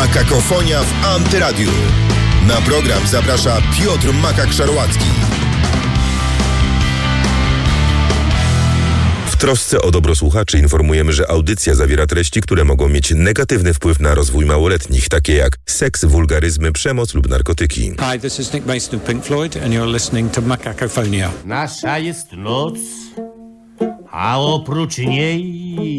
Makakofonia w Antyradiu. Na program zaprasza Piotr Makak-Szarłacki. W trosce o dobro słuchaczy informujemy, że audycja zawiera treści, które mogą mieć negatywny wpływ na rozwój małoletnich, takie jak seks, wulgaryzmy, przemoc lub narkotyki. Hi, this is Nick Mason of Pink Floyd and you're listening to Makakofonia. Nasza jest noc, a oprócz niej